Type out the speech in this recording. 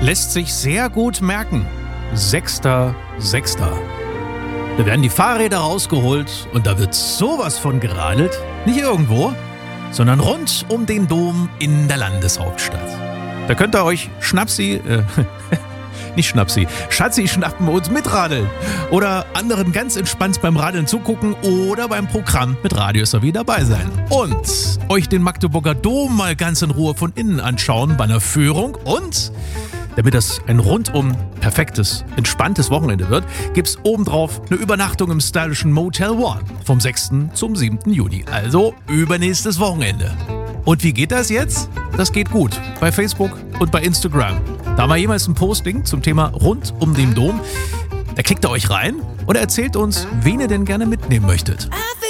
lässt sich sehr gut merken. 6.6. Da werden die Fahrräder rausgeholt und da wird sowas von geradelt. Nicht irgendwo, sondern rund um den Dom in der Landeshauptstadt. Da könnt ihr euch Schatzi schnappen und mitradeln. Oder anderen ganz entspannt beim Radeln zugucken oder beim Programm mit Radio SAW dabei sein. Und euch den Magdeburger Dom mal ganz in Ruhe von innen anschauen bei einer Führung. Und damit das ein rundum perfektes, entspanntes Wochenende wird, gibt's obendrauf eine Übernachtung im stylischen Motel One vom 6. zum 7. Juni. Also übernächstes Wochenende. Und wie geht das jetzt? Das geht gut. Bei Facebook und bei Instagram. Da haben wir jemals ein Posting zum Thema rund um den Dom. Da klickt ihr euch rein und erzählt uns, wen ihr denn gerne mitnehmen möchtet.